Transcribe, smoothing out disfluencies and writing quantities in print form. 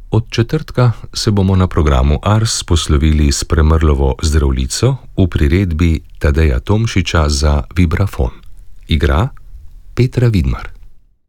Od četrtka se bomo na programu Ars poslovili s Premrlovo Zdravljico v priredbi Tadeja Tomšiča za vibrafon. Igra Petra Vidmar.